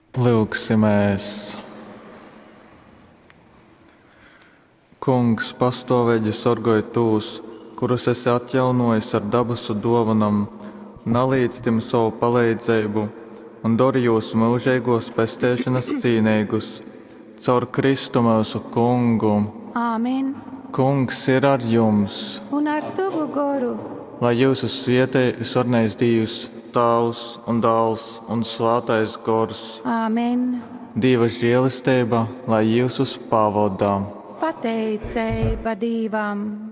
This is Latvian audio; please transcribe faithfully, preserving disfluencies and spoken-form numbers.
Lūksimies! Kungs, pastāvēģi sorgoja tūs, kurus esi atjaunojis ar dabasu dovanam, un alīdztim savu palīdzību, un dori jūsu mūžīgos pestēšanas cīnīgus, caur Kristu mūsu Kungu. Āmen. Kungs ir ar jums, Un ar tavu goru. lai jūsu svētī visvarnais Dievs, Tēvs un Dēls un Svētais Gors. Āmen. Dieva žēlastība, lai jūs uz pavadā. Pateicība Dievam.